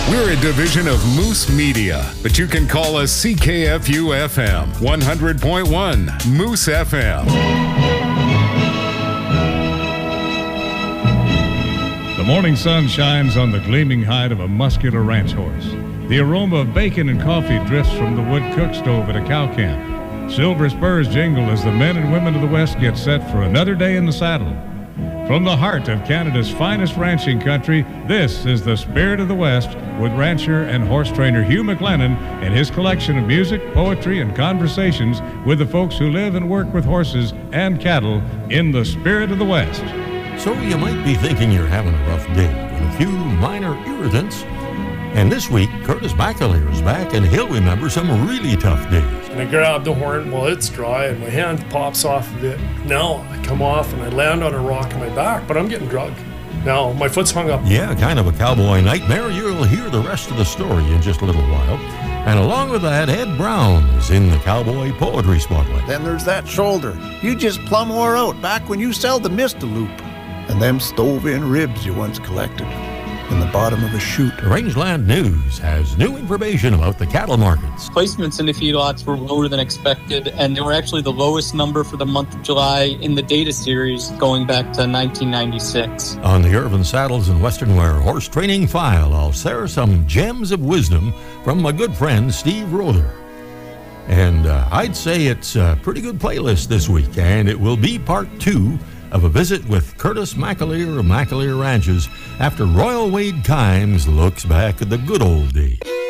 We're a division of Moose Media, but you can call us CKFU FM 100.1 Moose FM. The morning sun shines on the gleaming hide of a muscular ranch horse. The aroma of bacon and coffee drifts from the wood cook stove at a cow camp. Silver spurs jingle as the men and women of the West get set for another day in the saddle. From the heart of Canada's finest ranching country, this is the Spirit of the West with rancher and horse trainer Hugh McLennan and his collection of music, poetry, and conversations with the folks who live and work with horses and cattle in the Spirit of the West. So you might be thinking you're having a rough day with a few minor irritants. And this week, Curtis McAleer is back, and he'll remember some really tough days. And I grab the horn while it's dry, and my hand pops off of it. Now I come off, and I land on a rock in my back, but I'm getting drugged. Now my foot's hung up. Yeah, kind of a cowboy nightmare. You'll hear the rest of the story in just a little while. And along with that, Ed Brown is in the Cowboy Poetry Spotlight. Then there's that shoulder. You just plumb wore out back when you sell the Mist-a-Loop. And them stove-in ribs you once collected in the bottom of a chute. Rangeland News has new information about the cattle markets. Placements in the feedlots were lower than expected, and they were actually the lowest number for the month of July in the data series going back to 1996. On the Irvin Saddles and Western Wear Horse Training File, I'll share some gems of wisdom from my good friend Steve Rother. And I'd say it's a pretty good playlist this week, and it will be part 2 of a visit with Curtis McAleer of McAleer Ranches after Royal Wade Kimes looks back at the good old days.